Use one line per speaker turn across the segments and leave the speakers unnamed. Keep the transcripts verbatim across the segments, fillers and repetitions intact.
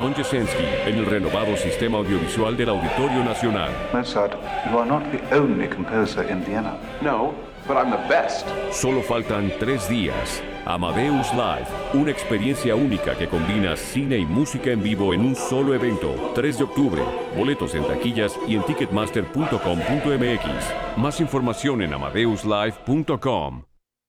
von Jasenski en el renovado sistema audiovisual del Auditorio Nacional.
Mozart, you are not the only composer in Vienna.
No, but I'm the best.
Solo faltan tres días. Amadeus Live, una experiencia única que combina cine y música en vivo en un solo evento. tres de octubre. Boletos en taquillas y en ticketmaster punto com punto m x. Más información en amadeus live punto com.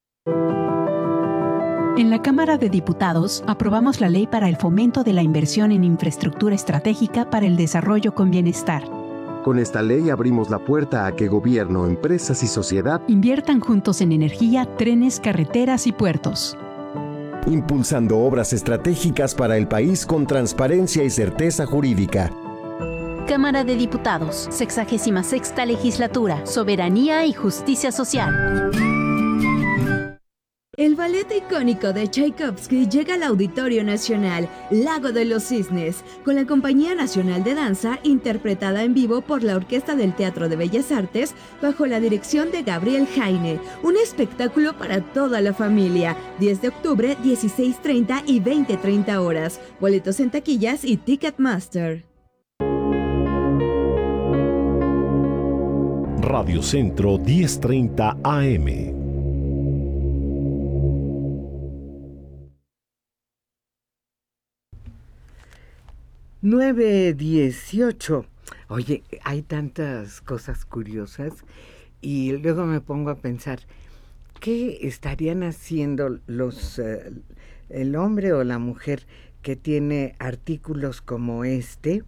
En la Cámara de Diputados aprobamos la Ley para el Fomento de la Inversión en Infraestructura Estratégica para el Desarrollo con Bienestar.
Con esta ley abrimos la puerta a que gobierno, empresas y sociedad
inviertan juntos en energía, trenes, carreteras y puertos,
impulsando obras estratégicas para el país con transparencia y certeza jurídica.
Cámara de Diputados, sexagésima sexta Legislatura, Soberanía y Justicia Social.
El ballet icónico de Tchaikovsky llega al Auditorio Nacional, Lago de los Cisnes, con la Compañía Nacional de Danza, interpretada en vivo por la Orquesta del Teatro de Bellas Artes, bajo la dirección de Gabriel Heine. Un espectáculo para toda la familia. diez de octubre, dieciséis treinta y veinte treinta horas. Boletos en taquillas y Ticketmaster.
Radio Centro diez treinta A M.
nueve dieciocho. Oye, hay tantas cosas curiosas y luego me pongo a pensar, ¿qué estarían haciendo los uh, el hombre o la mujer que tiene artículos como este?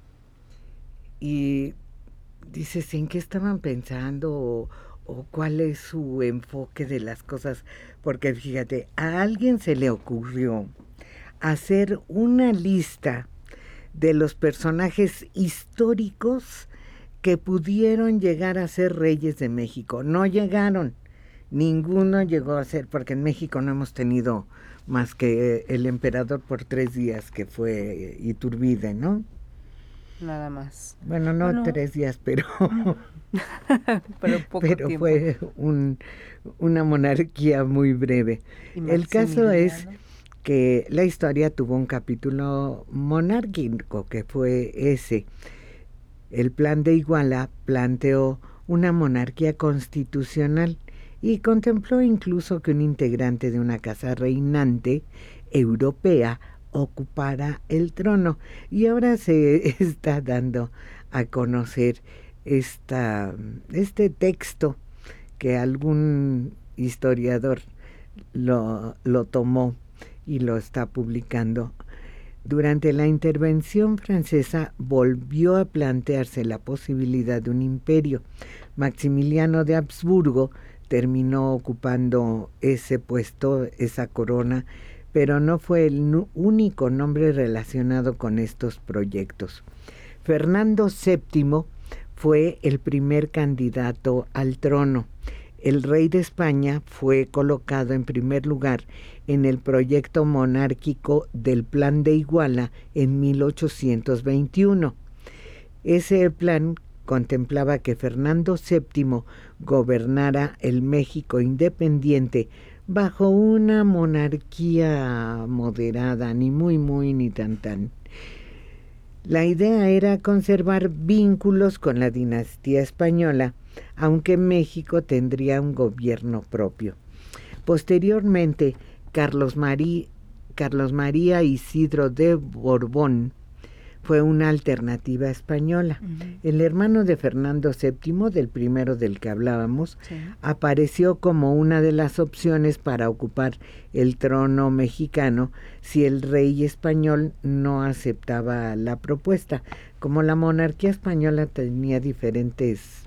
Y dices, ¿en qué estaban pensando o, o cuál es su enfoque de las cosas? Porque fíjate, a alguien se le ocurrió hacer una lista de los personajes históricos que pudieron llegar a ser reyes de México. No llegaron, ninguno llegó a ser, porque en México no hemos tenido más que el emperador por tres días, que fue Iturbide, ¿no?
Nada más.
Bueno, no bueno. tres días, pero,
pero, poco
pero
tiempo.
Fue un, una monarquía muy breve. El caso es que la historia tuvo un capítulo monárquico, que fue ese. El Plan de Iguala planteó una monarquía constitucional y contempló incluso que un integrante de una casa reinante europea ocupara el trono. Y ahora se está dando a conocer esta, este texto que algún historiador lo, lo tomó y lo está publicando. Durante la intervención francesa volvió a plantearse la posibilidad de un imperio. Maximiliano de Habsburgo terminó ocupando ese puesto, esa corona, pero no fue el único nombre relacionado con estos proyectos. Fernando séptimo fue el primer candidato al trono. El rey de España fue colocado en primer lugar en el proyecto monárquico del Plan de Iguala en mil ochocientos veintiuno. Ese plan contemplaba que Fernando séptimo gobernara el México independiente bajo una monarquía moderada, ni muy muy ni tan tan. La idea era conservar vínculos con la dinastía española, aunque México tendría un gobierno propio. Posteriormente, Carlos María, Carlos María Isidro de Borbón fue una alternativa española. Uh-huh. El hermano de Fernando séptimo, del primero del que hablábamos, sí, apareció como una de las opciones para ocupar el trono mexicano si el rey español no aceptaba la propuesta. Como la monarquía española tenía diferentes,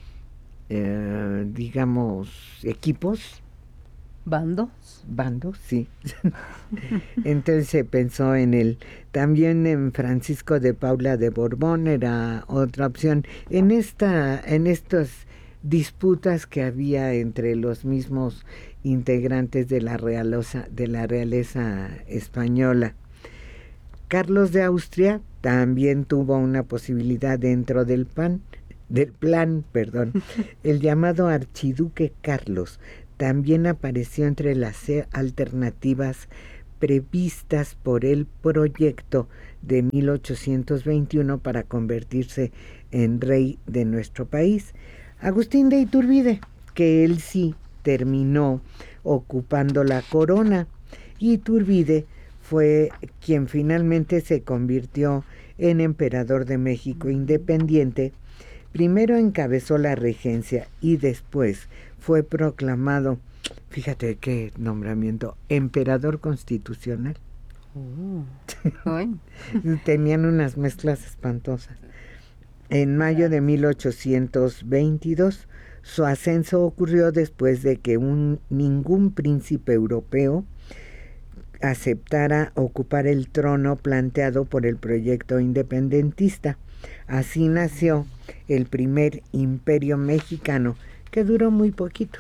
eh, digamos, equipos,
¿bandos?
Bandos, sí. Entonces se pensó en él. También en Francisco de Paula de Borbón era otra opción. En esta, en estas disputas que había entre los mismos integrantes de la realeza, de la realeza española. Carlos de Austria también tuvo una posibilidad dentro del pan, del plan, perdón, el llamado archiduque Carlos. También apareció entre las alternativas previstas por el proyecto de mil ochocientos veintiuno para convertirse en rey de nuestro país. Agustín de Iturbide, que él sí terminó ocupando la corona. Iturbide fue quien finalmente se convirtió en emperador de México independiente. Primero encabezó la regencia y después fue proclamado, fíjate qué nombramiento, emperador constitucional.
Oh.
Tenían unas mezclas espantosas. En mayo de mil ochocientos veintidós, su ascenso ocurrió después de que un, ningún príncipe europeo aceptara ocupar el trono planteado por el proyecto independentista. Así nació el primer imperio mexicano, que duró muy poquito.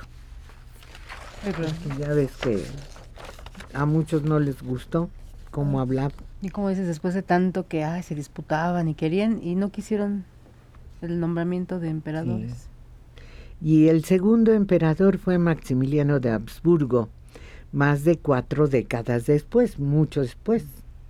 Ya ves que a muchos no les gustó cómo hablaba.
Y como dices, después de tanto que ay, se disputaban y querían y no quisieron el nombramiento de emperadores.
Sí. Y el segundo emperador fue Maximiliano de Habsburgo, más de cuatro décadas después, mucho después.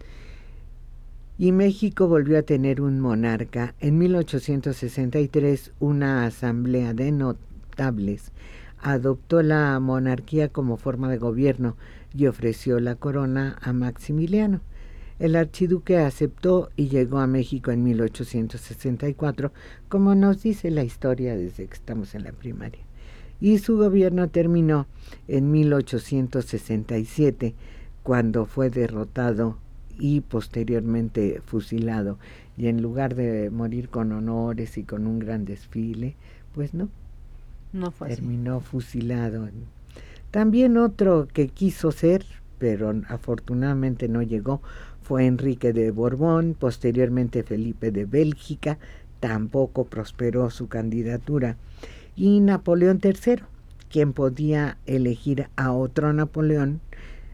Y México volvió a tener un monarca. En mil ochocientos sesenta y tres, una asamblea de notables adoptó la monarquía como forma de gobierno y ofreció la corona a Maximiliano. El archiduque aceptó y llegó a México en mil ochocientos sesenta y cuatro, como nos dice la historia desde que estamos en la primaria. Y su gobierno terminó en mil ochocientos sesenta y siete, cuando fue derrotado y posteriormente fusilado. Y en lugar de morir con honores y con un gran desfile, pues no,
no fue
terminó
así.
Fusilado. También otro que quiso ser, pero afortunadamente no llegó, fue Enrique de Borbón, posteriormente Felipe de Bélgica, tampoco prosperó su candidatura. Y Napoleón tercero, quien podía elegir a otro Napoleón,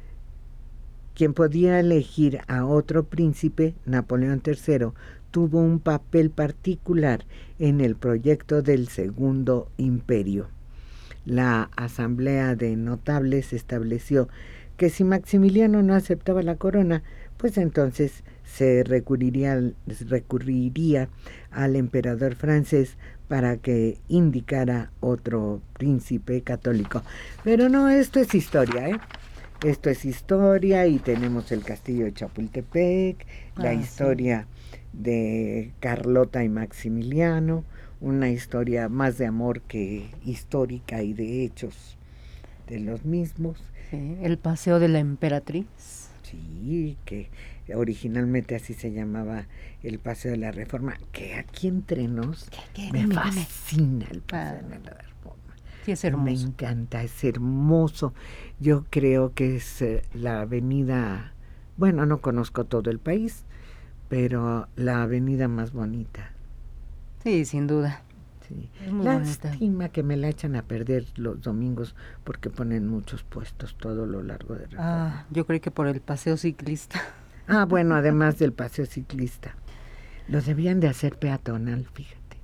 quien podía elegir a otro príncipe, Napoleón tercero, tuvo un papel particular en el proyecto del Segundo Imperio. La Asamblea de Notables estableció que si Maximiliano no aceptaba la corona, pues entonces se recurriría, recurriría al emperador francés para que indicara otro príncipe católico. Pero no, esto es historia, ¿eh? Esto es historia y tenemos el castillo de Chapultepec, ah, la historia sí. de Carlota y Maximiliano, una historia más de amor que histórica y de hechos de los mismos.
Sí, el paseo de la emperatriz.
Sí, que originalmente así se llamaba el Paseo de la Reforma, que aquí entre nos
¿Qué, qué,
me
dime,
fascina
dime.
el Paseo
Ah,
de la Reforma.
Sí, es hermoso.
Me encanta, es hermoso. Yo creo que es eh, la avenida, bueno, no conozco todo el país, pero la avenida más bonita.
Sí, sin duda.
Sí.
Es muy
Lástima
bonita.
que me la echan a perder los domingos porque ponen muchos puestos todo lo largo de Reforma.
Ah, yo creí que por el paseo ciclista.
Ah, bueno, además del paseo ciclista. Lo debían de hacer peatonal, fíjate.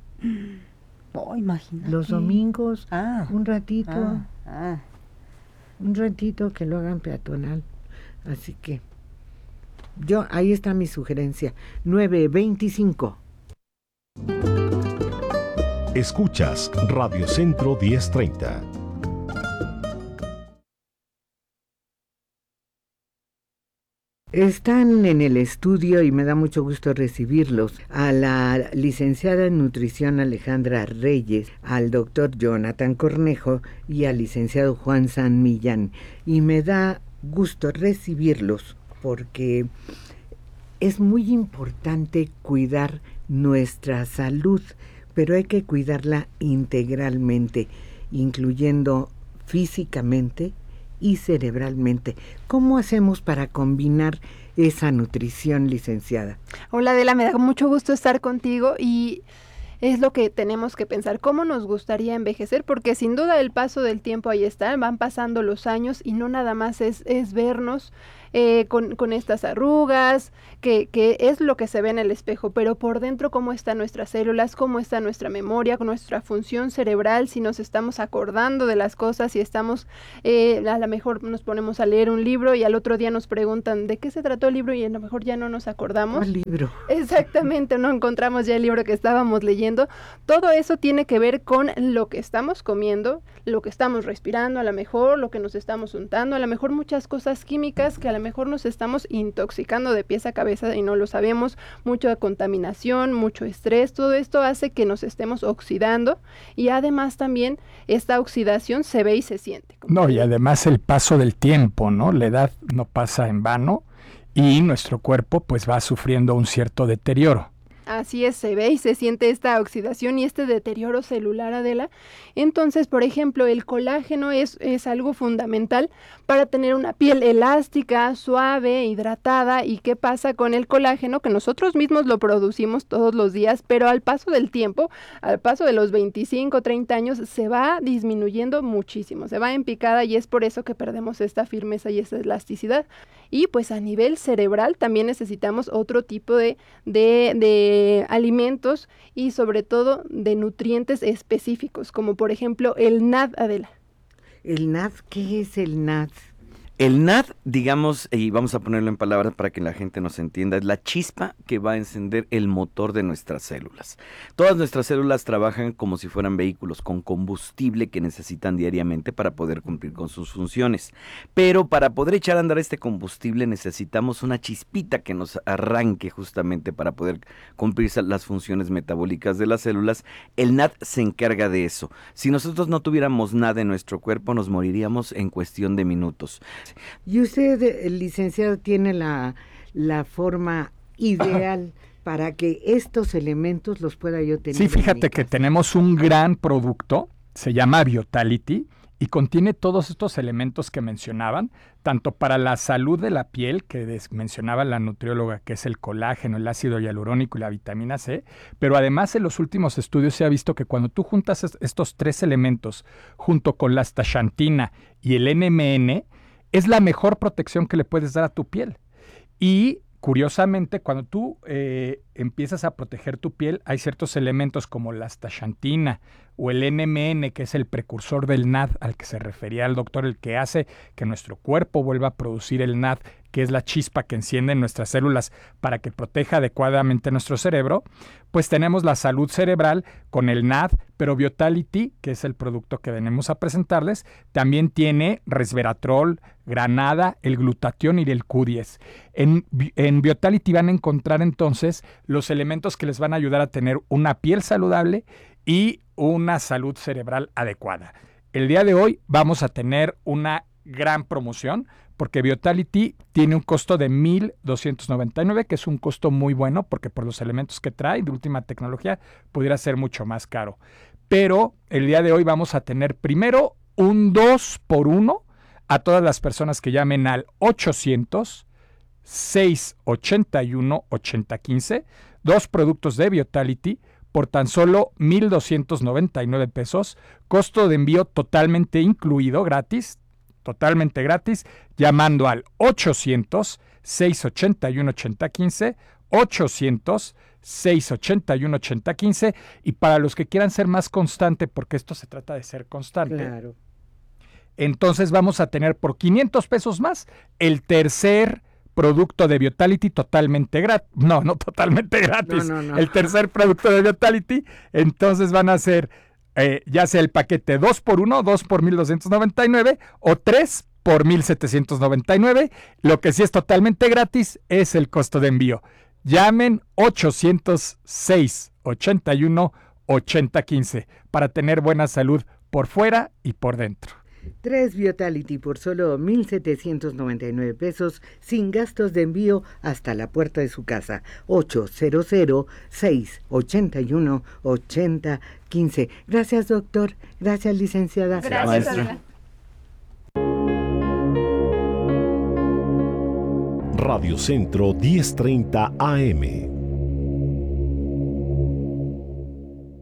Oh, imagínate.
Los domingos,
ah,
un ratito,
ah, ah.
un ratito que lo hagan peatonal. Así que, yo, ahí está mi sugerencia, nueve veinticinco.
Escuchas Radio Centro diez treinta.
Están en el estudio y me da mucho gusto recibirlos a la licenciada en nutrición Alejandra Reyes, al doctor Jonathan Cornejo y al licenciado Juan San Millán. Y me da gusto recibirlos porque es muy importante cuidar nuestra salud, pero hay que cuidarla integralmente, incluyendo físicamente y cerebralmente. ¿Cómo hacemos para combinar esa nutrición, licenciada?
Hola Adela, me da mucho gusto estar contigo y es lo que tenemos que pensar, cómo nos gustaría envejecer, porque sin duda el paso del tiempo ahí está, van pasando los años y no nada más es, es vernos eh, con, con estas arrugas, que, que es lo que se ve en el espejo, pero por dentro cómo están nuestras células, cómo está nuestra memoria, con nuestra función cerebral, si nos estamos acordando de las cosas, si estamos, eh, a lo mejor nos ponemos a leer un libro y al otro día nos preguntan de qué se trató el libro y a lo mejor ya no nos acordamos.
¿Cuál libro?
Exactamente, no encontramos ya el libro que estábamos leyendo. Todo eso tiene que ver con lo que estamos comiendo, lo que estamos respirando, a lo mejor lo que nos estamos untando, a lo mejor muchas cosas químicas que a lo mejor nos estamos intoxicando de pies a cabeza y no lo sabemos, mucha contaminación, mucho estrés, todo esto hace que nos estemos oxidando y además también esta oxidación se ve y se siente.
No, y además el paso del tiempo, ¿no? La edad no pasa en vano y nuestro cuerpo pues va sufriendo un cierto deterioro.
Así es, se ve y se siente esta oxidación y este deterioro celular, Adela. Entonces, por ejemplo, el colágeno es, es algo fundamental para tener una piel elástica, suave, hidratada. ¿Y qué pasa con el colágeno? Que nosotros mismos lo producimos todos los días, pero al paso del tiempo, al paso de los veinticinco, treinta años, se va disminuyendo muchísimo, se va en picada y es por eso que perdemos esta firmeza y esta elasticidad. Y pues a nivel cerebral también necesitamos otro tipo de, de, de alimentos y sobre todo de nutrientes específicos, como por ejemplo el N A D, Adela.
¿El N A D? ¿Qué es el N A D?
El N A D, digamos, y vamos a ponerlo en palabras para que la gente nos entienda, es la chispa que va a encender el motor de nuestras células. Todas nuestras células trabajan como si fueran vehículos con combustible que necesitan diariamente para poder cumplir con sus funciones. Pero para poder echar a andar este combustible necesitamos una chispita que nos arranque justamente para poder cumplir las funciones metabólicas de las células. El N A D se encarga de eso. Si nosotros no tuviéramos N A D en nuestro cuerpo, nos moriríamos en cuestión de minutos.
Y usted, el licenciado, tiene la, la forma ideal para que estos elementos los pueda yo tener.
Sí, fíjate que tenemos un gran producto, se llama Vitality, y contiene todos estos elementos que mencionaban, tanto para la salud de la piel, que mencionaba la nutrióloga, que es el colágeno, el ácido hialurónico y la vitamina C, pero además en los últimos estudios se ha visto que cuando tú juntas estos tres elementos junto con la astaxantina y el N M N, es la mejor protección que le puedes dar a tu piel. Y curiosamente, cuando tú eh, empiezas a proteger tu piel, hay ciertos elementos como la astaxantina o el N M N, que es el precursor del N A D al que se refería el doctor, el que hace que nuestro cuerpo vuelva a producir el N A D, que es la chispa que enciende en nuestras células para que proteja adecuadamente nuestro cerebro, pues tenemos la salud cerebral con el N A D, pero Vitality, que es el producto que venimos a presentarles, también tiene resveratrol, granada, el glutatión y el Q diez. En, en Vitality van a encontrar entonces los elementos que les van a ayudar a tener una piel saludable y una salud cerebral adecuada. El día de hoy vamos a tener una gran promoción porque Vitality tiene un costo de mil doscientos noventa y nueve, que es un costo muy bueno porque por los elementos que trae de última tecnología pudiera ser mucho más caro. Pero el día de hoy vamos a tener primero un dos por uno a todas las personas que llamen al ochocientos, seiscientos ochenta y uno, ochenta quince, dos productos de Vitality por tan solo mil doscientos noventa y nueve pesos, costo de envío totalmente incluido, gratis, totalmente gratis, llamando al ochocientos, seiscientos ochenta y uno, ochenta quince, ochocientos, seiscientos ochenta y uno, ochenta quince, y para los que quieran ser más constante, porque esto se trata de ser constante,
claro.
Entonces vamos a tener por quinientos pesos más el tercer producto de Vitality totalmente gratis. No, no totalmente gratis. No, no, no. El tercer producto de Vitality. Entonces van a ser eh, ya sea el paquete dos por uno, dos por mil doscientos noventa y nueve o tres por mil setecientos noventa y nueve. Lo que sí es totalmente gratis es el costo de envío. Llamen ochocientos seis, ochenta y uno, ochenta quince para tener buena salud por fuera y por dentro.
Tres Vitality por solo mil setecientos noventa y nueve pesos, sin gastos de envío hasta la puerta de su casa. ochocientos, seiscientos ochenta y uno, ochenta quince. Gracias, doctor. Gracias, licenciada.
Gracias, maestra.
Radio Centro diez treinta A M.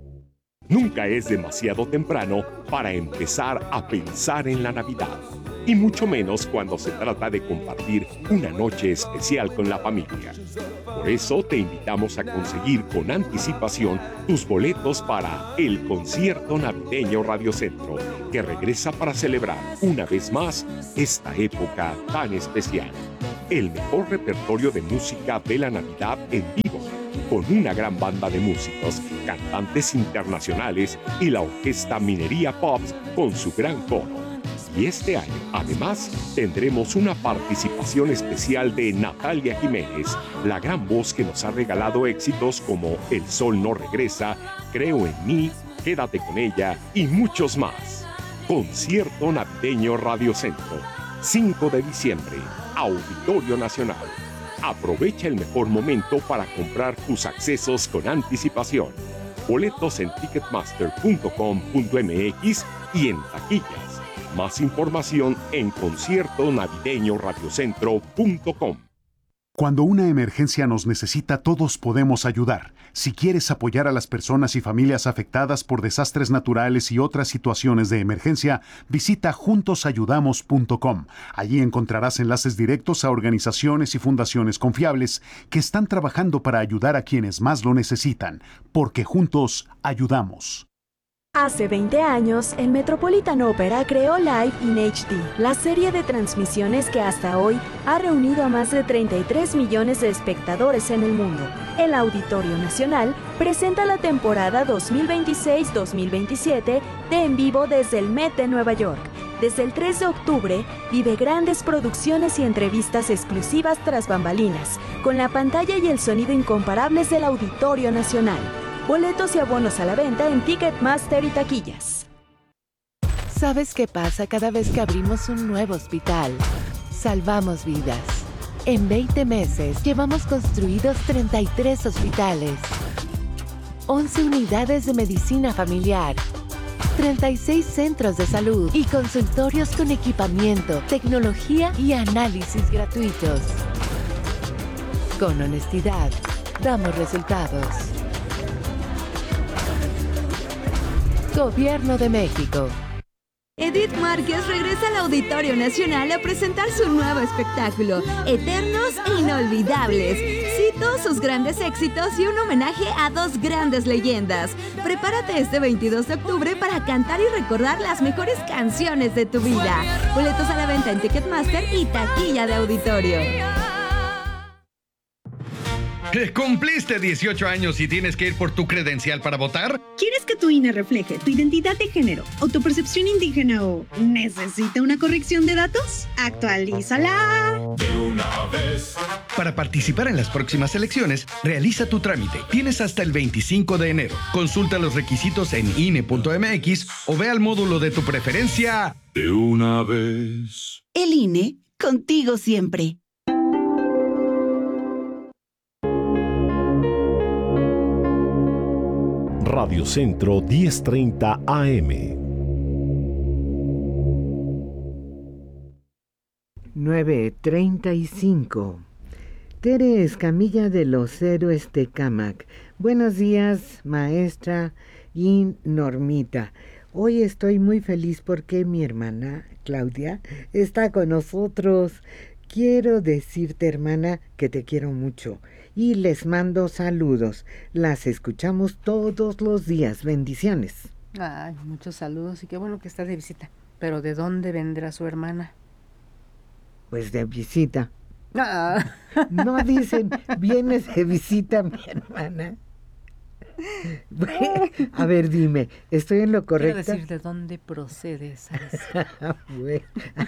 Nunca es demasiado temprano para empezar a pensar en la Navidad, y mucho menos cuando se trata de compartir una noche especial con la familia. Por eso te invitamos a conseguir con anticipación tus boletos para el concierto navideño Radio Centro, que regresa para celebrar una vez más esta época tan especial. El mejor repertorio de música de la Navidad en vivo, con una gran banda de músicos, cantantes internacionales y la orquesta Minería Pops con su gran coro. Y este año, además, tendremos una participación especial de Natalia Jiménez, la gran voz que nos ha regalado éxitos como El Sol No Regresa, Creo en Mí, Quédate con Ella y muchos más. Concierto Navideño Radio Centro, cinco de diciembre, Auditorio Nacional. Aprovecha el mejor momento para comprar tus accesos con anticipación. Boletos en ticketmaster punto com punto m x y en taquillas. Más información en concierto navideño radiocentro punto com.
Cuando una emergencia nos necesita, todos podemos ayudar. Si quieres apoyar a las personas y familias afectadas por desastres naturales y otras situaciones de emergencia, visita juntos ayudamos punto com. Allí encontrarás enlaces directos a organizaciones y fundaciones confiables que están trabajando para ayudar a quienes más lo necesitan, porque juntos ayudamos.
Hace veinte años, el Metropolitan Opera creó Live in H D, la serie de transmisiones que hasta hoy ha reunido a más de treinta y tres millones de espectadores en el mundo. El Auditorio Nacional presenta la temporada dos mil veintiséis dos mil veintisiete de En Vivo desde el Met de Nueva York. Desde el tres de octubre, vive grandes producciones y entrevistas exclusivas tras bambalinas, con la pantalla y el sonido incomparables del Auditorio Nacional. Boletos y abonos a la venta en Ticketmaster y taquillas.
¿Sabes qué pasa cada vez que abrimos un nuevo hospital? Salvamos vidas. En veinte meses llevamos construidos treinta y tres hospitales, once unidades de medicina familiar, treinta y seis centros de salud y consultorios con equipamiento, tecnología y análisis gratuitos. Con honestidad, damos resultados. Gobierno de México.
Edith Márquez regresa al Auditorio Nacional a presentar su nuevo espectáculo, Eternos e Inolvidables. Cito sus grandes éxitos y un homenaje a dos grandes leyendas. Prepárate este veintidós de octubre para cantar y recordar las mejores canciones de tu vida. Boletos a la venta en Ticketmaster y taquilla de auditorio.
¿Cumpliste dieciocho años y tienes que ir por tu credencial para votar?
¿Quieres que tu I N E refleje tu identidad de género o tu percepción indígena o necesita una corrección de datos? ¡Actualízala!
De una vez. Para participar en las próximas elecciones, realiza tu trámite. Tienes hasta el veinticinco de enero. Consulta los requisitos en I N E punto m x o ve al módulo de tu preferencia. De una vez.
El I N E, contigo siempre.
Radio Centro diez treinta A M.
nueve treinta y cinco. Tere Escamilla de los Héroes Tecámac. Buenos días, maestra y Normita. Hoy estoy muy feliz porque mi hermana Claudia está con nosotros. Quiero decirte, hermana, que te quiero mucho y les mando saludos. Las escuchamos todos los días. Bendiciones.
Ay, muchos saludos y qué bueno que está de visita. Pero ¿de dónde vendrá su hermana?
Pues de visita.
Ah.
No dicen, vienes de visita mi hermana. A ver, dime, ¿estoy en lo correcto?
Quiero decir de dónde procede esa
bueno.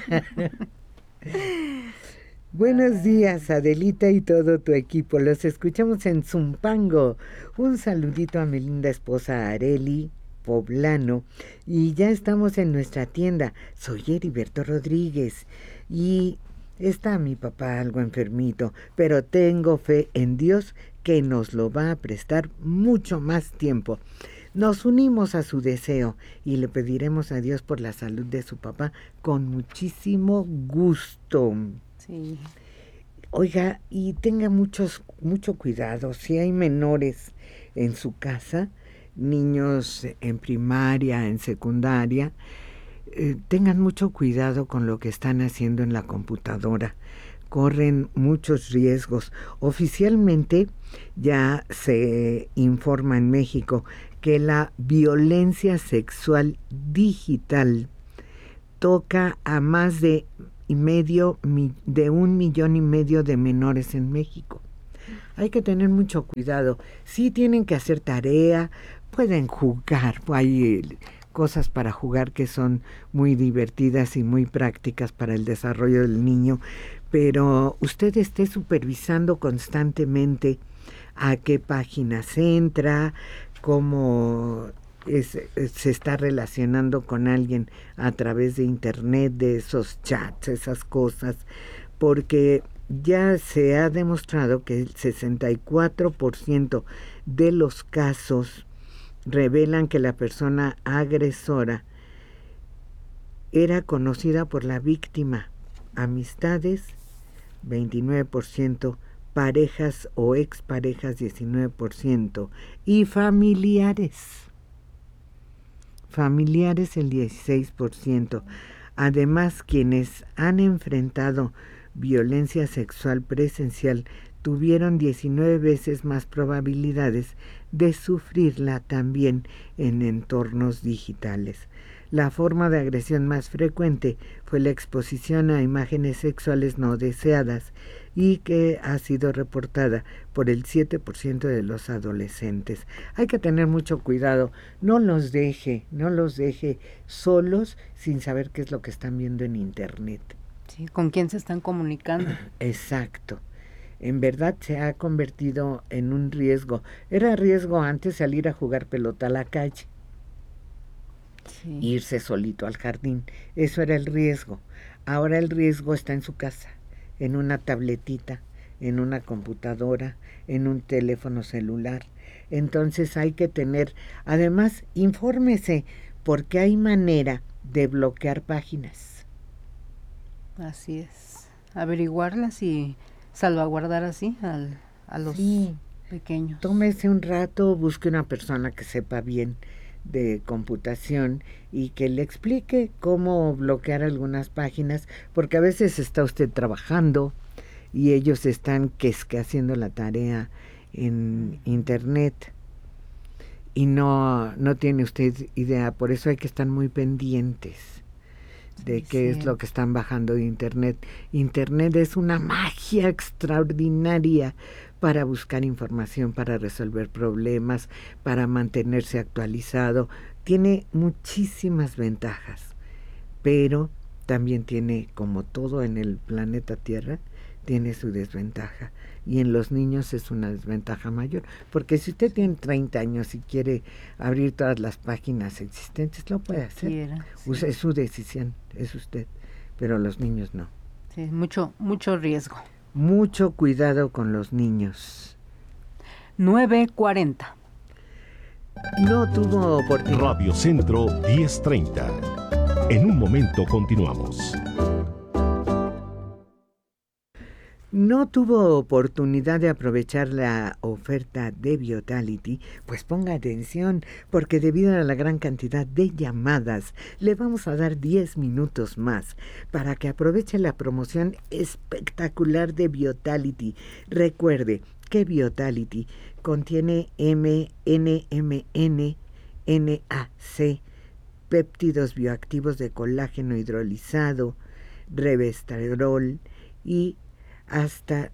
Buenos días, Adelita y todo tu equipo. Los escuchamos en Zumpango. Un saludito a mi linda esposa Areli Poblano. Y ya estamos en nuestra tienda. Soy Heriberto Rodríguez. Y está mi papá algo enfermito, pero tengo fe en Dios que nos lo va a prestar mucho más tiempo. Nos unimos a su deseo y le pediremos a Dios por la salud de su papá con muchísimo gusto.
Sí.
Oiga, y tenga muchos, mucho cuidado. Si hay menores en su casa, niños en primaria, en secundaria, eh, tengan mucho cuidado con lo que están haciendo en la computadora. Corren muchos riesgos. Oficialmente ya se informa en México que la violencia sexual digital toca a más de medio de un millón y medio de menores en México. Hay que tener mucho cuidado. Sí tienen que hacer tarea, pueden jugar, hay cosas para jugar que son muy divertidas y muy prácticas para el desarrollo del niño, pero usted esté supervisando constantemente a qué páginas entra, cómo es, se está relacionando con alguien a través de internet, de esos chats, esas cosas, porque ya se ha demostrado que el sesenta y cuatro por ciento de los casos revelan que la persona agresora era conocida por la víctima. Amistades, veintinueve por ciento, parejas o exparejas, diecinueve por ciento, y familiares. Familiares, el dieciséis por ciento. Además, quienes han enfrentado violencia sexual presencial tuvieron diecinueve veces más probabilidades de sufrirla también en entornos digitales. La forma de agresión más frecuente fue la exposición a imágenes sexuales no deseadas y que ha sido reportada por el siete por ciento de los adolescentes. Hay que tener mucho cuidado, no los deje, no los deje solos sin saber qué es lo que están viendo en internet.
Sí, ¿con quién se están comunicando?
Exacto. En verdad se ha convertido en un riesgo. Era riesgo antes salir a jugar pelota a la calle. Sí. Irse solito al jardín. Eso era el riesgo. Ahora el riesgo está en su casa, en una tabletita, en una computadora, en un teléfono celular. Entonces hay que tener, además, infórmese, porque hay manera de bloquear páginas.
Así es. Averiguarlas y salvaguardar así al, a los sí. pequeños.
Tómese un rato, busque una persona que sepa bien de computación y que le explique cómo bloquear algunas páginas, porque a veces está usted trabajando y ellos están que es que haciendo la tarea en internet y no, no tiene usted idea. Por eso hay que estar muy pendientes de sí, qué sí. es lo que están bajando de internet. Internet es una magia extraordinaria para buscar información, para resolver problemas, para mantenerse actualizado. Tiene muchísimas ventajas, pero también tiene, como todo en el planeta Tierra, tiene su desventaja. Y en los niños es una desventaja mayor, porque si usted tiene treinta años y quiere abrir todas las páginas existentes, lo puede hacer. Quiera, sí. Es su decisión, es usted, pero los niños no.
Sí, mucho, mucho riesgo.
Mucho cuidado con los niños.
nueve cuarenta.
No tuvo oportunidad.
Radio Centro diez treinta. En un momento continuamos.
No tuvo oportunidad de aprovechar la oferta de Viotality, pues ponga atención, porque debido a la gran cantidad de llamadas, le vamos a dar diez minutos más para que aproveche la promoción espectacular de Viotality. Recuerde que Viotality contiene M N M N, N A C, péptidos bioactivos de colágeno hidrolizado, resveratrol y hasta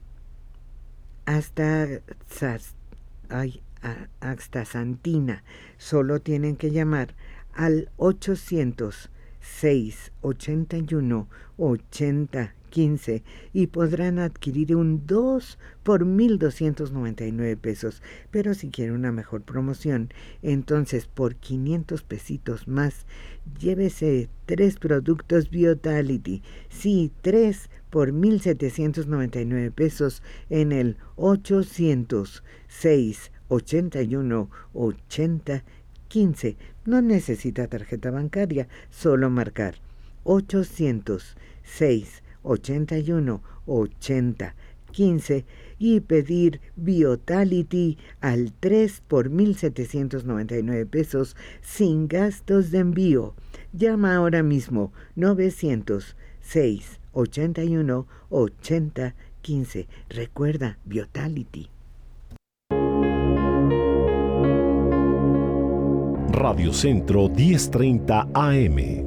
hasta ay, astaxantina. Solo tienen que llamar al ochocientos, seiscientos ochenta y uno, ochenta quince y podrán adquirir un dos por mil doscientos noventa y nueve pesos. Pero si quieren una mejor promoción, entonces por quinientos pesitos más, llévese tres productos Viotality. Sí, tres por mil setecientos noventa y nueve pesos en el ochocientos, seiscientos ochenta y uno, ochenta quince. No necesita tarjeta bancaria, solo marcar ochocientos, seiscientos ochenta y uno, ochenta quince y pedir Biotality al tres por mil setecientos noventa y nueve pesos sin gastos de envío. Llama ahora mismo novecientos seis ochenta y uno ochenta quince. Recuerda, Biotality.
Radio Centro diez treinta A M.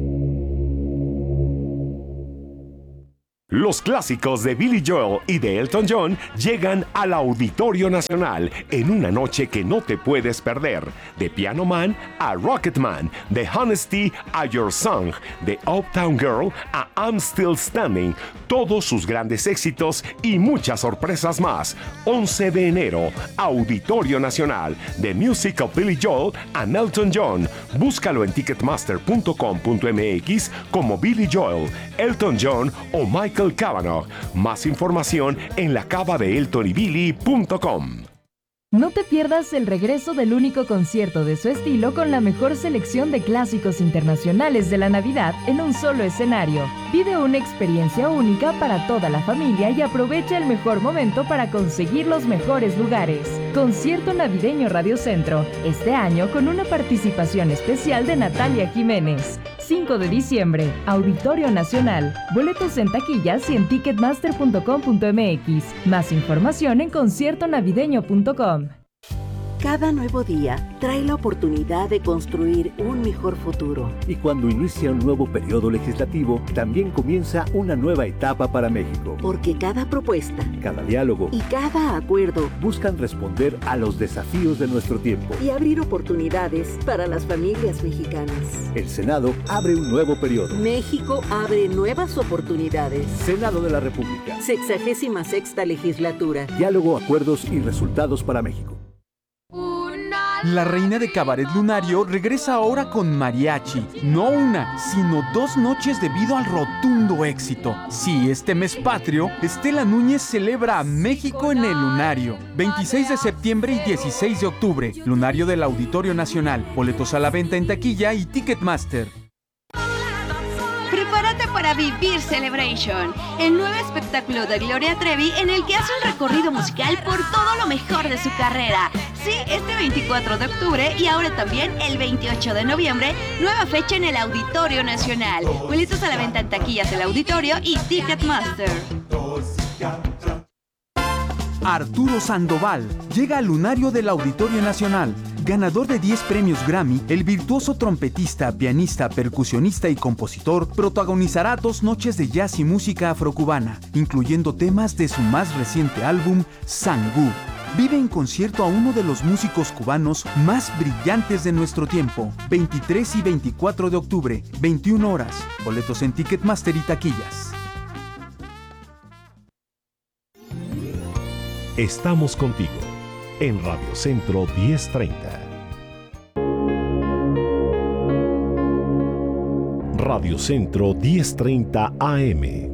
Los clásicos de Billy Joel y de Elton John llegan al Auditorio Nacional en una noche que no te puedes perder. De Piano Man a Rocket Man, de Honesty a Your Song, de Uptown Girl a I'm Still Standing, todos sus grandes éxitos y muchas sorpresas más. once de enero, Auditorio Nacional, The Music of Billy Joel and Elton John. Búscalo en ticketmaster punto com punto m x como Billy Joel, Elton John o Michael Cavanaugh. Más información en la cava de elton y billy punto com.
No te pierdas el regreso del único concierto de su estilo con la mejor selección de clásicos internacionales de la Navidad en un solo escenario. Vive una experiencia única para toda la familia y aprovecha el mejor momento para conseguir los mejores lugares. Concierto Navideño Radio Centro, este año con una participación especial de Natalia Jiménez. cinco de diciembre, Auditorio Nacional. Boletos en taquillas y en ticketmaster punto com punto m x. Más información en concierto navideño punto com.
Cada nuevo día trae la oportunidad de construir un mejor futuro.
Y cuando inicia un nuevo periodo legislativo, también comienza una nueva etapa para México.
Porque cada propuesta,
cada diálogo
y cada acuerdo
buscan responder a los desafíos de nuestro tiempo
y abrir oportunidades para las familias mexicanas.
El Senado abre un nuevo periodo.
México abre nuevas oportunidades.
Senado de la República.
Sexagésima sexta legislatura.
Diálogo, acuerdos y resultados para México.
La reina de Cabaret Lunario regresa ahora con mariachi. No una, sino dos noches debido al rotundo éxito. Sí, este mes patrio, Estela Núñez celebra a México en el Lunario. veintiséis de septiembre y dieciséis de octubre. Lunario del Auditorio Nacional. Boletos a la venta en taquilla y Ticketmaster.
Prepárate para vivir Celebration, el nuevo espectáculo de Gloria Trevi en el que hace un recorrido musical por todo lo mejor de su carrera. Sí, este veinticuatro de octubre y ahora también el veintiocho de noviembre, nueva fecha en el Auditorio Nacional. Boletos a la venta en taquillas del Auditorio y Ticketmaster.
Arturo Sandoval llega al Lunario del Auditorio Nacional. Ganador de diez premios Grammy, el virtuoso trompetista, pianista, percusionista y compositor protagonizará dos noches de jazz y música afrocubana, incluyendo temas de su más reciente álbum, Sangú. Vive en concierto a uno de los músicos cubanos más brillantes de nuestro tiempo. veintitrés y veinticuatro de octubre, veintiuna horas. Boletos en Ticketmaster y taquillas.
Estamos contigo en Radio Centro diez treinta. Radio Centro diez treinta A M.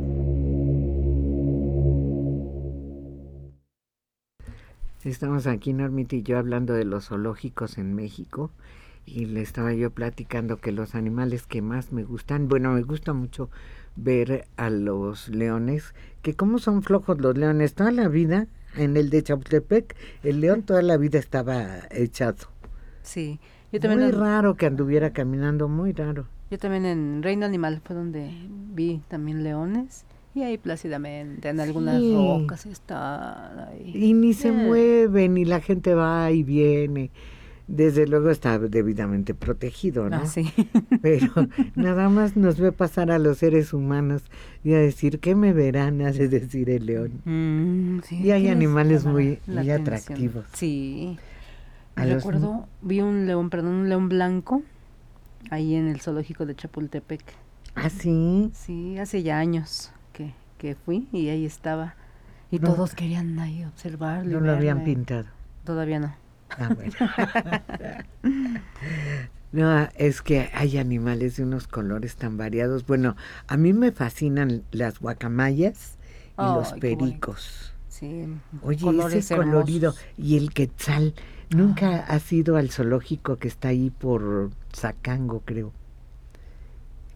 Estamos aquí, Normita y yo, hablando de los zoológicos en México, y le estaba yo platicando que los animales que más me gustan, bueno, me gusta mucho ver a los leones, que como son flojos los leones, toda la vida, en el de Chapultepec, el león toda la vida estaba echado.
Sí, yo también.
Muy
lo...
raro que anduviera caminando, muy raro.
Yo también en Reino Animal fue donde vi también leones. Y ahí plácidamente, en algunas sí. rocas están ahí.
Y ni se eh. mueven, y la gente va y viene. Desde luego está debidamente protegido, ¿no?
Ah, sí.
Pero nada más nos ve pasar a los seres humanos y a decir, ¿qué me verán? Hace decir el león.
Mm, sí,
y hay animales muy, muy atractivos.
Sí. A recuerdo, los... vi un león, perdón, un león blanco ahí en el zoológico de Chapultepec.
¿Ah, sí?
Sí, hace ya años que, que fui y ahí estaba. Y no, todos querían ahí observarlo.
No lo habían pintado.
Todavía no.
Ah, bueno. No, es que hay animales de unos colores tan variados. Bueno, a mí me fascinan las guacamayas y oh, los pericos.
Sí,
oye, ese hermosos. Colorido. Y el quetzal. Nunca oh. has ido al zoológico que está ahí por Zacango, creo.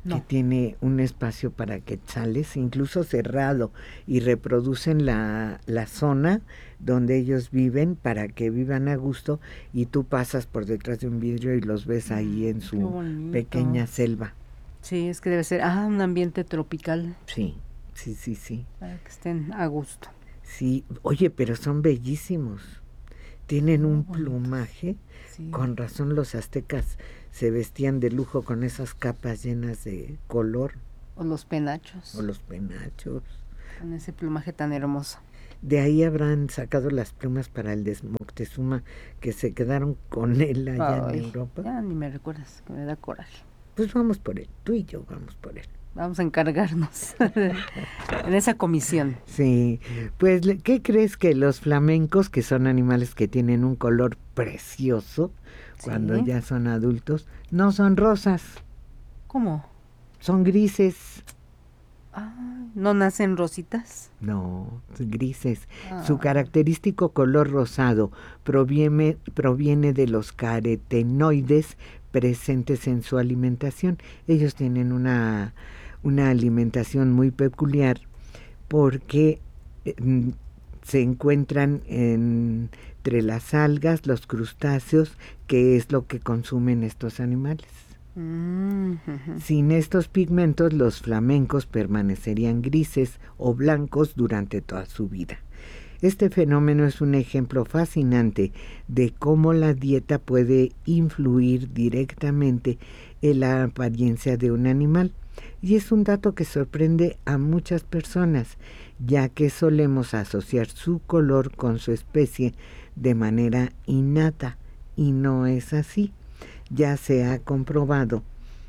no. que tiene un espacio para quetzales, incluso cerrado, y reproducen la, la zona donde ellos viven para que vivan a gusto, y tú pasas por detrás de un vidrio y los ves ahí en su pequeña selva.
Sí, es que debe ser ah, un ambiente tropical.
Sí, sí, sí, sí.
Para que estén a gusto.
Sí, oye, pero son bellísimos. Tienen un plumaje, sí. Con razón los aztecas se vestían de lujo con esas capas llenas de color.
O los penachos.
O los penachos.
Con ese plumaje tan hermoso.
De ahí habrán sacado las plumas para el de Moctezuma, que se quedaron con él allá Ay, en Europa.
Ya ni me recuerdas, que me da coraje.
Pues vamos por él, tú y yo vamos por él.
Vamos a encargarnos en esa comisión.
Sí, pues, ¿qué crees? Que los flamencos, que son animales que tienen un color precioso, ¿sí? Cuando ya son adultos, no son rosas.
¿Cómo?
Son grises.
Ah, ¿no nacen rositas?
No, grises. Ah. Su característico color rosado proviene, proviene de los carotenoides presentes en su alimentación. Ellos tienen una, una alimentación muy peculiar porque eh, se encuentran en, entre las algas, los crustáceos, que es lo que consumen estos animales.
Mm-hmm.
Sin estos pigmentos, los flamencos permanecerían grises o blancos durante toda su vida. Este fenómeno es un ejemplo fascinante de cómo la dieta puede influir directamente en la apariencia de un animal, y es un dato que sorprende a muchas personas, ya que solemos asociar su color con su especie de manera innata, y no es así. Ya se ha comprobado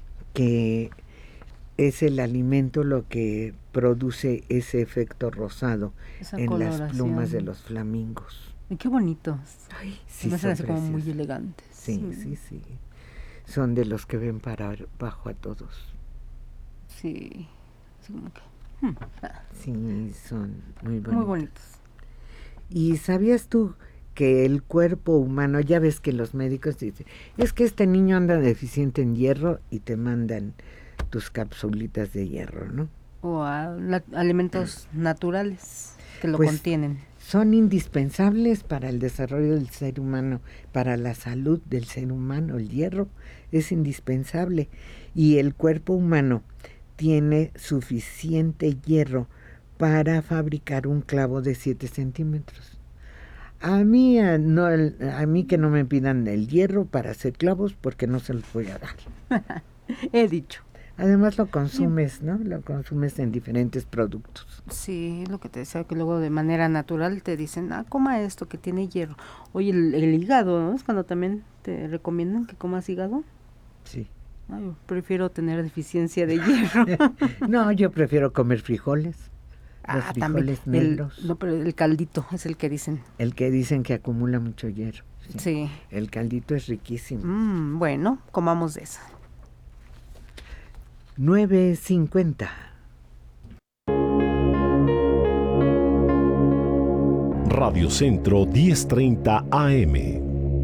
que es el alimento lo que produce ese efecto rosado esa en las plumas de los flamingos.
Y qué bonitos.
Ay, sí,
me hacen así como muy elegantes.
Sí, sí, sí, sí. Son de los que ven para abajo a todos.
Sí. Así como que,
hmm. Sí, son muy bonitos.
Muy bonitos.
¿Y sabías tú que el cuerpo humano, ya ves que los médicos dicen, es que este niño anda deficiente en hierro y te mandan tus capsulitas de hierro, ¿no?
O a, la, alimentos naturales que lo
pues,
contienen.
Son indispensables para el desarrollo del ser humano, para la salud del ser humano. El hierro es indispensable y el cuerpo humano tiene suficiente hierro para fabricar un clavo de siete centímetros. A mí, a, no, a mí que no me pidan el hierro para hacer clavos porque no se los voy a dar.
He dicho.
Además lo consumes, ¿no? Lo consumes en diferentes productos.
Sí, lo que te decía, que luego de manera natural te dicen, ah, coma esto que tiene hierro. Oye, el, el hígado, ¿no? Es cuando también te recomiendan que comas hígado.
Sí.
Ay, yo prefiero tener deficiencia de hierro.
No, yo prefiero comer frijoles. Los
ah,
frijoles
también.
negros.
El, no, pero el caldito es el que dicen.
El que dicen que acumula mucho hierro.
Sí. sí.
El caldito es riquísimo.
Mm, bueno, comamos de eso.
nueve cincuenta.
Radio Centro diez treinta A M.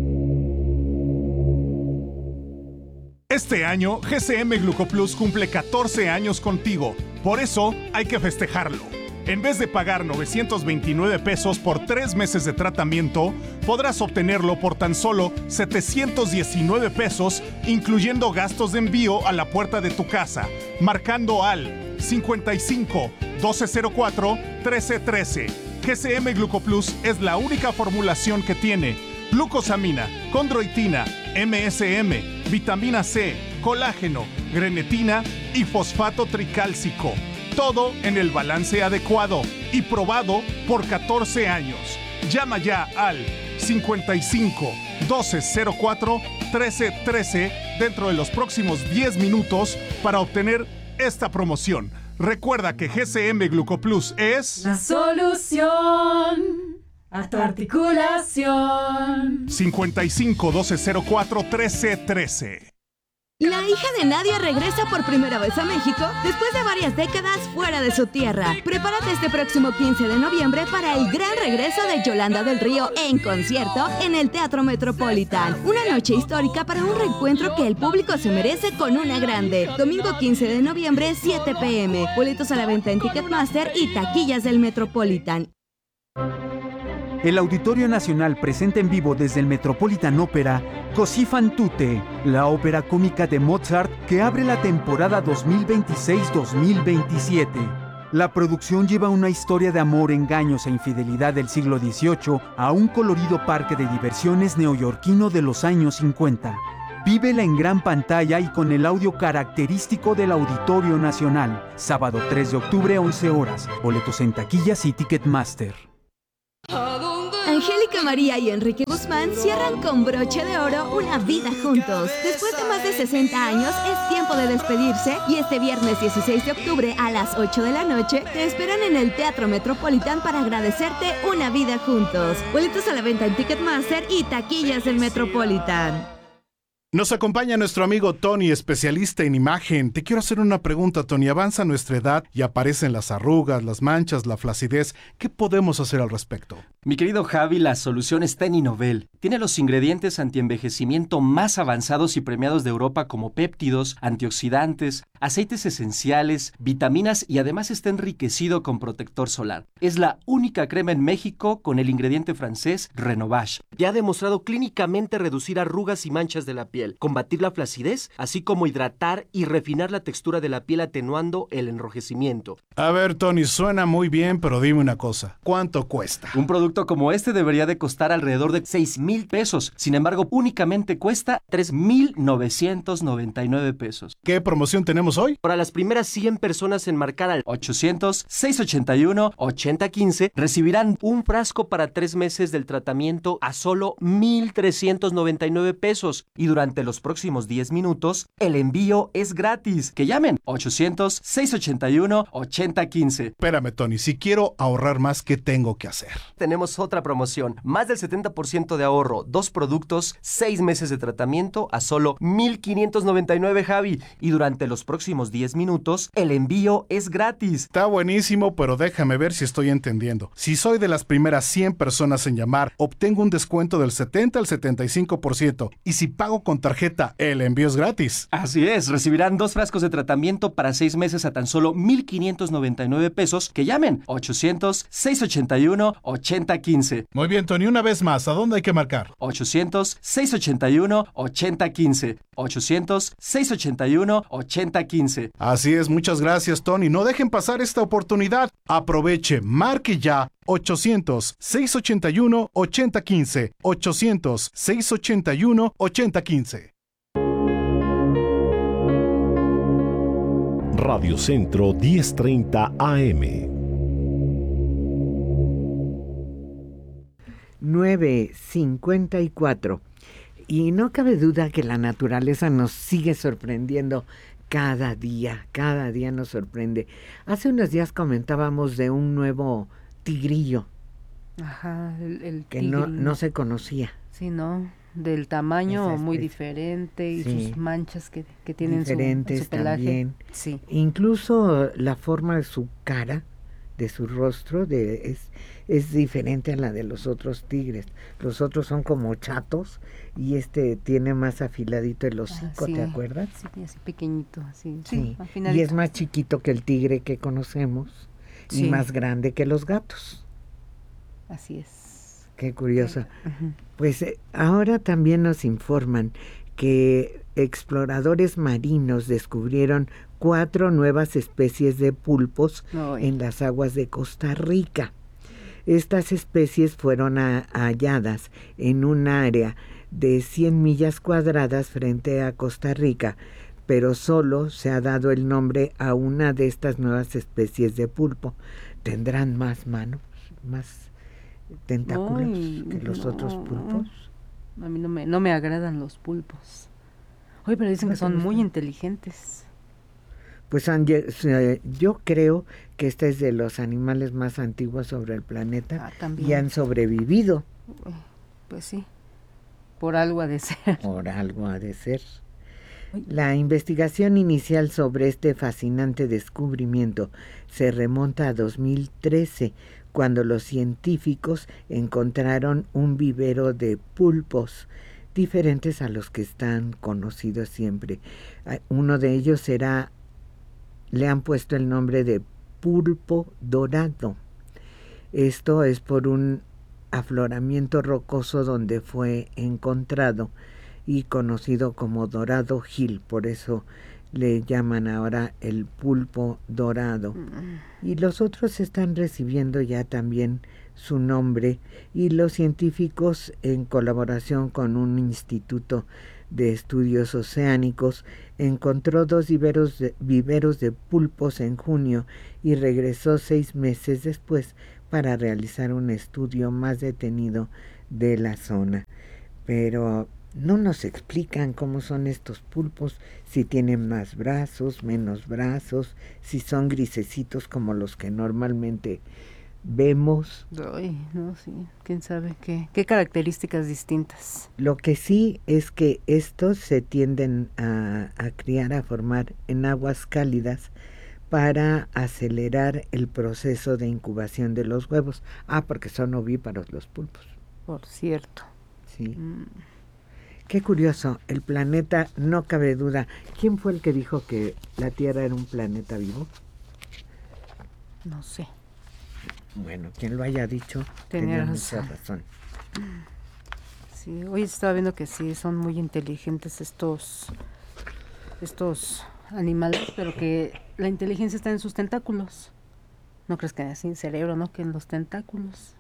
Este año, G C M Glucoplus cumple catorce años contigo. Por eso, hay que festejarlo. En vez de pagar novecientos veintinueve pesos por tres meses de tratamiento, podrás obtenerlo por tan solo setecientos diecinueve pesos, incluyendo gastos de envío a la puerta de tu casa, marcando al cincuenta y cinco, doce cero cuatro, trece trece. G C M Glucoplus es la única formulación que tiene glucosamina, condroitina, M S M, vitamina C, colágeno, grenetina y fosfato tricálcico. Todo en el balance adecuado y probado por catorce años. Llama ya al cincuenta y cinco, doce cero cuatro, trece trece dentro de los próximos diez minutos para obtener esta promoción. Recuerda que G C M Glucoplus es
la solución a tu articulación.
cincuenta y cinco, doce cero cuatro, trece trece.
La hija de Nadia regresa por primera vez a México después de varias décadas fuera de su tierra. Prepárate este próximo quince de noviembre para el gran regreso de Yolanda del Río en concierto en el Teatro Metropolitan. Una noche histórica para un reencuentro que el público se merece con una grande. Domingo quince de noviembre, siete pe eme. Boletos a la venta en Ticketmaster y taquillas del Metropolitan.
El Auditorio Nacional presenta en vivo desde el Metropolitan Opera Così fan tutte, la ópera cómica de Mozart que abre la temporada dos mil veintiséis dos mil veintisiete. La producción lleva una historia de amor, engaños e infidelidad del siglo dieciocho a un colorido parque de diversiones neoyorquino de los años cincuenta. Vívela en gran pantalla y con el audio característico del Auditorio Nacional. Sábado tres de octubre, once horas. Boletos en taquillas y Ticketmaster.
Angélica María y Enrique Guzmán cierran con broche de oro una vida juntos. Después de más de sesenta años, es tiempo de despedirse y este viernes dieciséis de octubre a las ocho de la noche te esperan en el Teatro Metropolitan para agradecerte una vida juntos. Boletos a la venta en Ticketmaster y taquillas del Metropolitan.
Nos acompaña nuestro amigo Tony, especialista en imagen. Te quiero hacer una pregunta, Tony. Avanza nuestra edad y aparecen las arrugas, las manchas, la flacidez. ¿Qué podemos hacer al respecto?
Mi querido Javi, la solución está en Innovel. Tiene los ingredientes antienvejecimiento más avanzados y premiados de Europa como péptidos, antioxidantes, aceites esenciales, vitaminas y además está enriquecido con protector solar. Es la única crema en México con el ingrediente francés Renovage. Ya ha demostrado clínicamente reducir arrugas y manchas de la piel, combatir la flacidez, así como hidratar y refinar la textura de la piel atenuando el enrojecimiento.
A ver, Tony, suena muy bien, pero dime una cosa. ¿Cuánto cuesta?
Un producto como este debería de costar alrededor de seis mil pesos. Sin embargo, únicamente cuesta tres mil novecientos noventa y nueve pesos.
¿Qué promoción tenemos hoy?
Para las primeras cien personas en marcar al ochocientos, seiscientos ochenta y uno, ochenta quince recibirán un frasco para tres meses del tratamiento a solo mil trescientos noventa y nueve pesos. Y durante los próximos diez minutos, el envío es gratis. Que llamen ochocientos, seiscientos ochenta y uno, ochenta quince.
Espérame, Tony, si quiero ahorrar más, ¿qué tengo que hacer?
Tenemos otra promoción. Más del setenta por ciento de ahorro. Dos productos, seis meses de tratamiento a solo mil quinientos noventa y nueve, Javi. Y durante los próximos diez minutos, el envío es gratis.
Está buenísimo, pero déjame ver si estoy entendiendo. Si soy de las primeras cien personas en llamar, obtengo un descuento del setenta al setenta y cinco por ciento. Y si pago con tarjeta, el envío es gratis.
Así es. Recibirán dos frascos de tratamiento para seis meses a tan solo mil quinientos noventa y nueve pesos. Que llamen ochocientos, seiscientos ochenta y uno, ochenta quince.
Muy bien, Tony, una vez más, ¿a dónde hay que marcar?
ochocientos, seiscientos ochenta y uno, ochenta quince. ochocientos, seiscientos ochenta y uno, ochenta quince.
Así es, muchas gracias, Tony. No dejen pasar esta oportunidad. Aproveche, marque ya. ochocientos, seiscientos ochenta y uno, ochenta quince. ochocientos, seiscientos ochenta y uno, ochenta quince.
Radio Centro diez treinta A M.
nueve cincuenta y cuatro. Y no cabe duda que la naturaleza nos sigue sorprendiendo cada día, cada día nos sorprende. Hace unos días comentábamos de un nuevo tigrillo.
Ajá, el, el
que no, no se conocía.
Sí, no, del tamaño muy diferente y sí, sus manchas que, que tienen diferentes su, su pelaje. También.
Sí. Incluso la forma de su cara, de su rostro, de, es, es diferente a la de los otros tigres. Los otros son como chatos y este tiene más afiladito el hocico, ah, sí. ¿Te acuerdas?
Sí, así pequeñito, así.
Sí, sí, y es más chiquito que el tigre que conocemos sí. Y más grande que los gatos.
Así es.
Qué curioso. Uh-huh. Pues eh, ahora también nos informan que exploradores marinos descubrieron cuatro nuevas especies de pulpos oh, en las aguas de Costa Rica. Estas especies fueron a, halladas en un área de cien millas cuadradas frente a Costa Rica, pero solo se ha dado el nombre a una de estas nuevas especies de pulpo. ¿Tendrán más manos, más tentáculos Ay, que los no. otros pulpos?
A mí no me, no me agradan los pulpos. Oye, pero dicen que son muy inteligentes.
Pues yo creo que este es de los animales más antiguos sobre el planeta ah, y han sobrevivido.
Pues sí, por algo ha de ser.
Por algo ha de ser. La investigación inicial sobre este fascinante descubrimiento se remonta a dos mil trece, cuando los científicos encontraron un vivero de pulpos diferentes a los que están conocidos siempre. Uno de ellos era, le han puesto el nombre de pulpo dorado. Esto es por un afloramiento rocoso donde fue encontrado y conocido como Dorado Hill, por eso le llaman ahora el pulpo dorado. Y los otros están recibiendo ya también su nombre, y los científicos, en colaboración con un instituto de estudios oceánicos, encontró dos viveros de, viveros de pulpos en junio y regresó seis meses después para realizar un estudio más detenido de la zona. Pero no nos explican cómo son estos pulpos, si tienen más brazos, menos brazos, si son grisecitos como los que normalmente vemos.
Ay, no, sí, quién sabe qué, qué características distintas.
Lo que sí es que estos se tienden a, a criar, a formar en aguas cálidas para acelerar el proceso de incubación de los huevos. Ah, porque son ovíparos los pulpos.
Por cierto.
Sí. Mm. Qué curioso, el planeta, no cabe duda. ¿Quién fue el que dijo que la Tierra era un planeta vivo?
No sé.
Bueno, quien lo haya dicho
tenía,
tenía mucha razón.
Sí, hoy estaba viendo que sí, son muy inteligentes estos, estos animales, pero que la inteligencia está en sus tentáculos. ¿No crees que sin cerebro, no? Que en los tentáculos.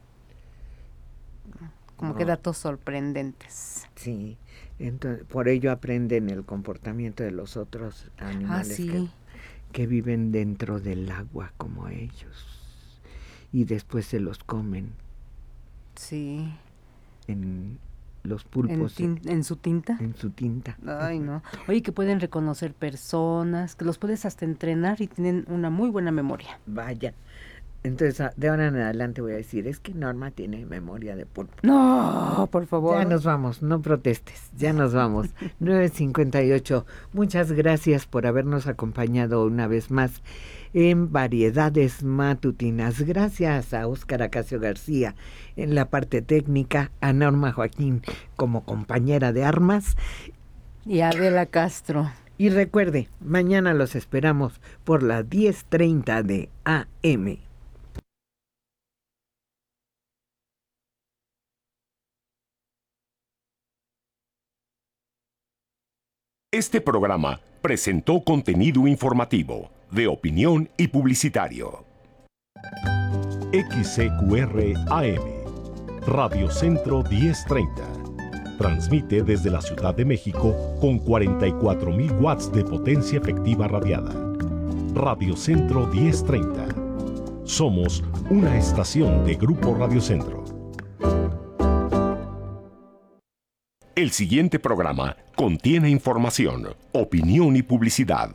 Como no. Que datos sorprendentes.
Sí, entonces, por ello aprenden el comportamiento de los otros animales
ah, sí.
que, que viven dentro del agua como ellos. Y después se los comen.
Sí.
En los pulpos.
¿En, tin, ¿En su tinta?
En su tinta.
Ay, no. Oye, que pueden reconocer personas, que los puedes hasta entrenar y tienen una muy buena memoria.
Vaya. Entonces, de ahora en adelante voy a decir, es que Norma tiene memoria de pulpo.
No, por favor.
Ya nos vamos, no protestes, ya nos vamos. nueve cincuenta y ocho. Muchas gracias por habernos acompañado una vez más en Variedades Matutinas. Gracias a Óscar Acacio García en la parte técnica, a Norma Joaquín como compañera de armas.
Y a Adela Castro.
Y recuerde, mañana los esperamos por las diez treinta de A M.
Este programa presentó contenido informativo, de opinión y publicitario.
X C Q R A M, Radio Centro diez treinta. Transmite desde la Ciudad de México con cuarenta y cuatro mil watts de potencia efectiva radiada. Radio Centro diez treinta. Somos una estación de Grupo Radio Centro.
El siguiente programa contiene información, opinión y publicidad.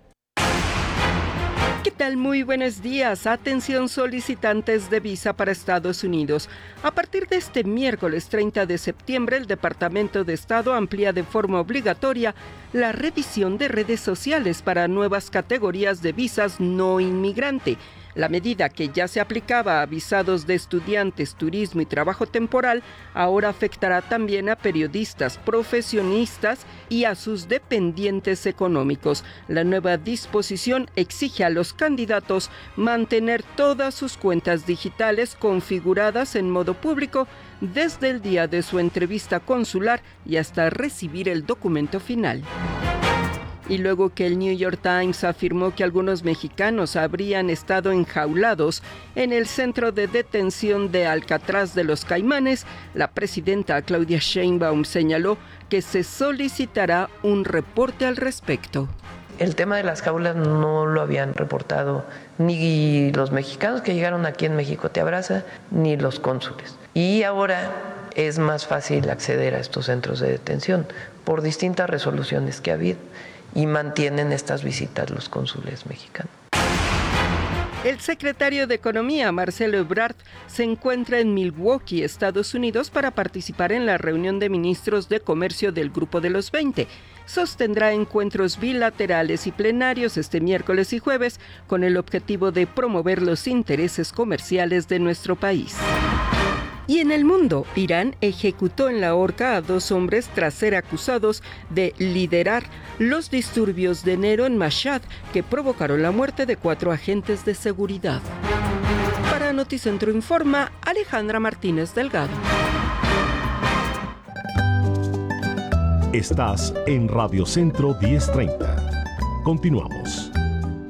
¿Qué tal? Muy buenos días. Atención solicitantes de visa para Estados Unidos. A partir de este miércoles treinta de septiembre, el Departamento de Estado amplía de forma obligatoria la revisión de redes sociales para nuevas categorías de visas no inmigrante. La medida, que ya se aplicaba a visados de estudiantes, turismo y trabajo temporal, ahora afectará también a periodistas, profesionistas y a sus dependientes económicos. La nueva disposición exige a los candidatos mantener todas sus cuentas digitales configuradas en modo público desde el día de su entrevista consular y hasta recibir el documento final. Y luego que el New York Times afirmó que algunos mexicanos habrían estado enjaulados en el centro de detención de Alcatraz de los Caimanes, la presidenta Claudia Sheinbaum señaló que se solicitará un reporte al respecto.
El tema de las jaulas no lo habían reportado ni los mexicanos que llegaron aquí en México Te Abraza, ni los cónsules. Y ahora es más fácil acceder a estos centros de detención por distintas resoluciones que ha habido. Y mantienen estas visitas los cónsules mexicanos.
El secretario de Economía, Marcelo Ebrard, se encuentra en Milwaukee, Estados Unidos, para participar en la reunión de ministros de comercio del Grupo de los veinte. Sostendrá encuentros bilaterales y plenarios este miércoles y jueves con el objetivo de promover los intereses comerciales de nuestro país. Y en el mundo, Irán ejecutó en la horca a dos hombres tras ser acusados de liderar los disturbios de enero en Mashhad, que provocaron la muerte de cuatro agentes de seguridad. Para Noticentro Informa, Alejandra Martínez Delgado.
Estás en Radio Centro diez treinta. Continuamos.